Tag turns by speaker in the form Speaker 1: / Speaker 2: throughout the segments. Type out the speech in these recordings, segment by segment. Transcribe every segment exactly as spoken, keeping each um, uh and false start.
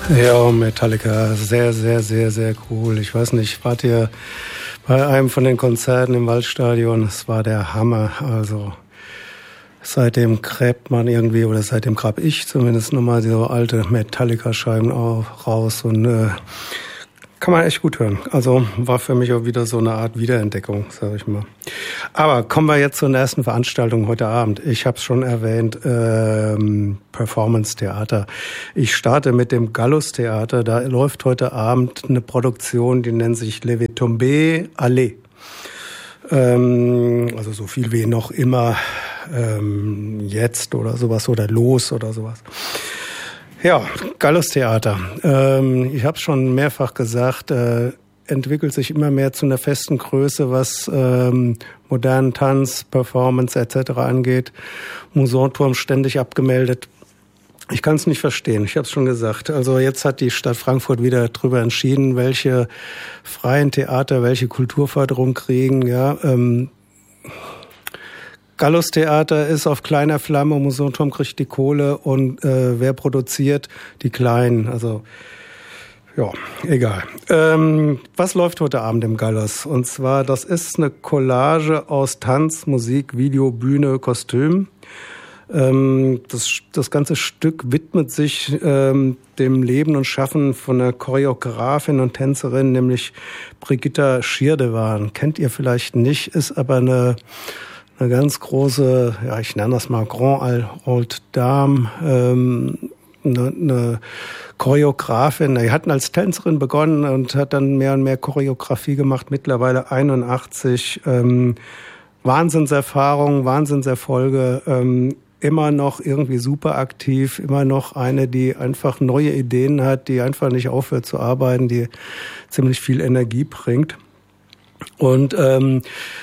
Speaker 1: Ja, Metallica, sehr, sehr, sehr, sehr cool. Ich weiß nicht, wart ihr bei einem von den Konzerten im Waldstadion? Es war der Hammer. Also seitdem gräbt man irgendwie, oder seitdem grab ich zumindest nochmal so alte Metallica-Scheiben auch raus und äh, kann man echt gut hören. Also war für mich auch wieder so eine Art Wiederentdeckung, sage ich mal. Aber kommen wir jetzt zur ersten Veranstaltung heute Abend. Ich habe es schon erwähnt, ähm, Performance-Theater. Ich starte mit dem Gallus-Theater. Da läuft heute Abend eine Produktion, die nennt sich Levé Tombé Allez. Ähm, also so viel wie noch immer ähm, jetzt oder sowas oder los oder sowas. Ja, Gallus-Theater. Ähm, ich habe es schon mehrfach gesagt, äh, entwickelt sich immer mehr zu einer festen Größe, was ähm, modernen Tanz, Performance et cetera angeht. Musanturm ständig abgemeldet. Ich kann es nicht verstehen, ich habe es schon gesagt. Also jetzt hat die Stadt Frankfurt wieder darüber entschieden, welche freien Theater, welche Kulturförderung kriegen. Ja, ähm, Gallus-Theater ist auf kleiner Flamme, Musanturm kriegt die Kohle und äh, wer produziert? Die Kleinen. Also ja, egal. Ähm, was läuft heute Abend im Gallus? Und zwar, das ist eine Collage aus Tanz, Musik, Video, Bühne, Kostüm. Ähm, das, das ganze Stück widmet sich ähm, dem Leben und Schaffen von einer Choreografin und Tänzerin, nämlich Brigitta Schirdewan. Kennt ihr vielleicht nicht, ist aber eine eine ganz große, ja, ich nenne das mal Grand Old Dame, ähm, eine, eine Choreografin. Die hatten als Tänzerin begonnen und hat dann mehr und mehr Choreografie gemacht, mittlerweile einundachtzig. Ähm, Wahnsinnserfahrung, Wahnsinnserfolge, ähm, immer noch irgendwie super aktiv, immer noch eine, die einfach neue Ideen hat, die einfach nicht aufhört zu arbeiten, die ziemlich viel Energie bringt. Und ähm,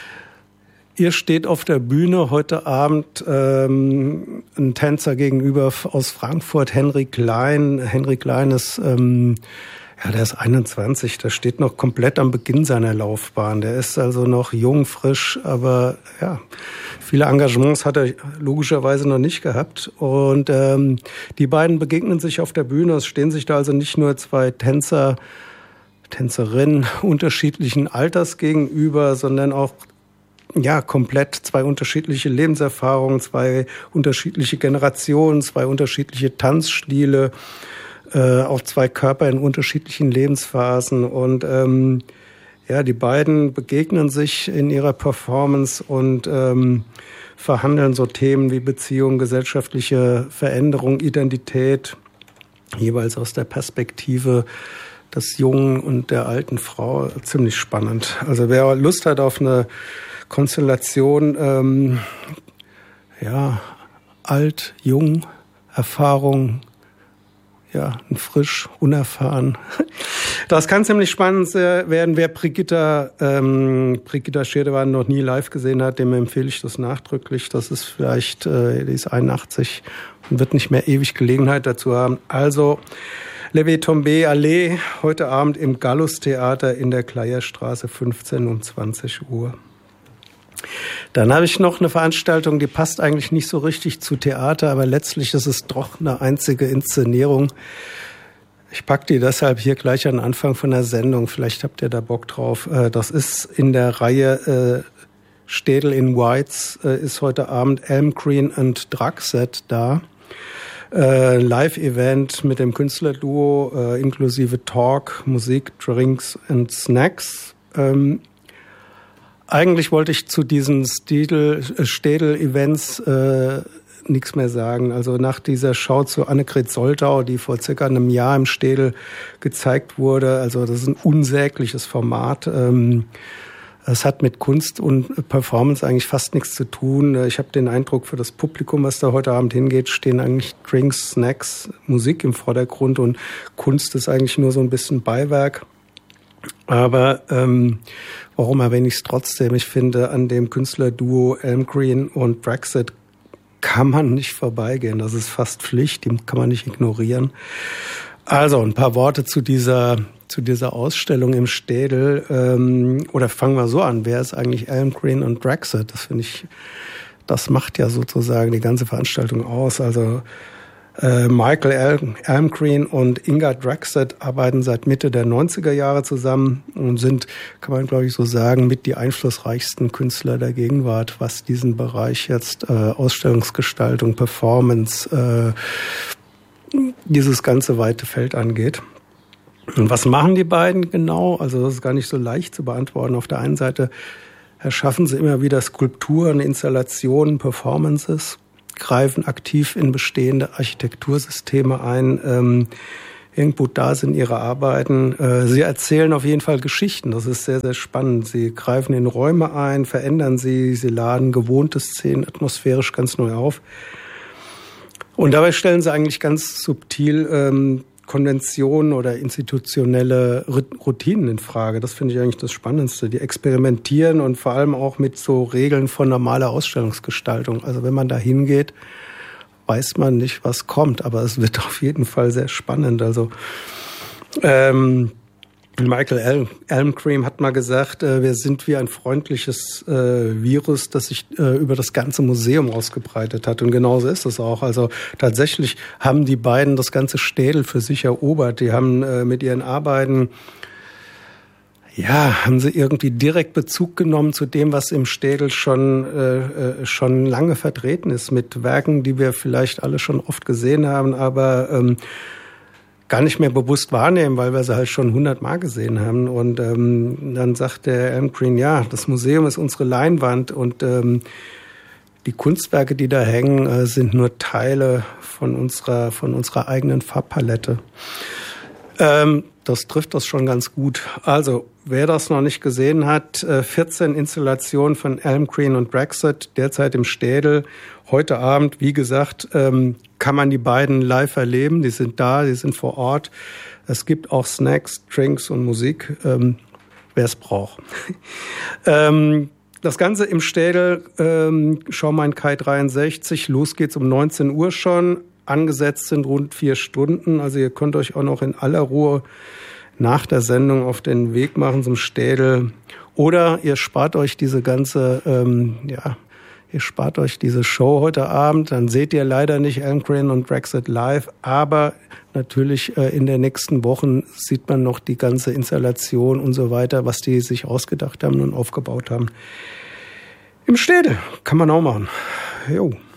Speaker 1: ihr steht auf der Bühne heute Abend ähm, ein Tänzer gegenüber aus Frankfurt, Henry Klein. Henry Klein ist, ähm, ja, der ist einundzwanzig, der steht noch komplett am Beginn seiner Laufbahn. Der ist also noch jung, frisch, aber ja, viele Engagements hat er logischerweise noch nicht gehabt. Und ähm, die beiden begegnen sich auf der Bühne. Es stehen sich da also nicht nur zwei Tänzer, Tänzerinnen unterschiedlichen Alters gegenüber, sondern auch ja, komplett zwei unterschiedliche Lebenserfahrungen, zwei unterschiedliche Generationen, zwei unterschiedliche Tanzstile, äh, auch zwei Körper in unterschiedlichen Lebensphasen. Und ähm, ja, die beiden begegnen sich in ihrer Performance und ähm, verhandeln so Themen wie Beziehung, gesellschaftliche Veränderung, Identität, jeweils aus der Perspektive des Jungen und der alten Frau. Ziemlich spannend. Also wer Lust hat auf eine Konstellation, ähm, ja, alt, jung, Erfahrung, ja, frisch, unerfahren. Das kann ziemlich spannend werden. Wer Brigitta, ähm, Brigitta Schirdewan noch nie live gesehen hat, dem empfehle ich das nachdrücklich. Das ist vielleicht, äh, die ist einundachtzig und wird nicht mehr ewig Gelegenheit dazu haben. Also, Levé Tombé Allez, heute Abend im Gallus-Theater in der Kleierstraße fünfzehn um zwanzig Uhr. Dann habe ich noch eine Veranstaltung, die passt eigentlich nicht so richtig zu Theater, aber letztlich ist es doch eine einzige Inszenierung. Ich packe die deshalb hier gleich an den Anfang von der Sendung. Vielleicht habt ihr da Bock drauf. Das ist in der Reihe Städel in Whites, ist heute Abend Elm Green und Dragset da. Live-Event mit dem Künstlerduo, inklusive Talk, Musik, Drinks und Snacks. Eigentlich wollte ich zu diesen Städel-Events äh, nichts mehr sagen. Also nach dieser Show zu Annegret Soltau, die vor circa einem Jahr im Städel gezeigt wurde, also das ist ein unsägliches Format. Ähm, es hat mit Kunst und Performance eigentlich fast nichts zu tun. Ich habe den Eindruck, für das Publikum, was da heute Abend hingeht, stehen eigentlich Drinks, Snacks, Musik im Vordergrund und Kunst ist eigentlich nur so ein bisschen Beiwerk. Aber ähm, warum erwähne ich es trotzdem? Ich finde, an dem Künstlerduo Elm Green und Brexit kann man nicht vorbeigehen. Das ist fast Pflicht, die kann man nicht ignorieren. Also ein paar Worte zu dieser zu dieser Ausstellung im Städel. Ähm, oder fangen wir so an. Wer ist eigentlich Elm Green und Brexit? Das finde ich, das macht ja sozusagen die ganze Veranstaltung aus. Also Äh, Michael Almgreen und Inga Draxet arbeiten seit Mitte der neunziger Jahre zusammen und sind, kann man glaube ich so sagen, mit die einflussreichsten Künstler der Gegenwart, was diesen Bereich jetzt äh, Ausstellungsgestaltung, Performance, äh, dieses ganze weite Feld angeht. Und was machen die beiden genau? Also das ist gar nicht so leicht zu beantworten. Auf der einen Seite erschaffen sie immer wieder Skulpturen, Installationen, Performances, greifen aktiv in bestehende Architektursysteme ein. Ähm, irgendwo da sind ihre Arbeiten. Äh, sie erzählen auf jeden Fall Geschichten. Das ist sehr, sehr spannend. Sie greifen in Räume ein, verändern sie, sie laden gewohnte Szenen atmosphärisch ganz neu auf. Und dabei stellen sie eigentlich ganz subtil ähm, Konventionen oder institutionelle Routinen in Frage. Das finde ich eigentlich das Spannendste. Die experimentieren und vor allem auch mit so Regeln von normaler Ausstellungsgestaltung. Also wenn man da hingeht, weiß man nicht, was kommt, aber es wird auf jeden Fall sehr spannend. Also ähm, Michael Almgreen hat mal gesagt, äh, wir sind wie ein freundliches äh, Virus, das sich äh, über das ganze Museum ausgebreitet hat. Und genauso ist es auch. Also tatsächlich haben die beiden das ganze Städel für sich erobert. Die haben äh, mit ihren Arbeiten, ja, haben sie irgendwie direkt Bezug genommen zu dem, was im Städel schon äh, schon lange vertreten ist, mit Werken, die wir vielleicht alle schon oft gesehen haben, aber ähm, gar nicht mehr bewusst wahrnehmen, weil wir sie halt schon hundertmal gesehen haben. Und ähm, dann sagt der Almgreen, ja, das Museum ist unsere Leinwand und ähm, die Kunstwerke, die da hängen, äh, sind nur Teile von unserer von unserer eigenen Farbpalette. Ähm, das trifft das schon ganz gut. Also, wer das noch nicht gesehen hat, äh, vierzehn Installationen von Almgreen und Draxet, derzeit im Städel. Heute Abend, wie gesagt, ähm, kann man die beiden live erleben. Die sind da, die sind vor Ort. Es gibt auch Snacks, Drinks und Musik, ähm, wer es braucht. ähm, das Ganze im Städel, ähm, Schaumain Kai dreiundsechzig. Los geht's um neunzehn Uhr schon. Angesetzt sind rund vier Stunden. Also ihr könnt euch auch noch in aller Ruhe nach der Sendung auf den Weg machen zum Städel. Oder ihr spart euch diese ganze, ähm, ja, ihr spart euch diese Show heute Abend. Dann seht ihr leider nicht Almgreen und Draxet live. Aber natürlich äh, in den nächsten Wochen sieht man noch die ganze Installation und so weiter, was die sich ausgedacht haben und aufgebaut haben. Im Städel kann man auch machen. Jo.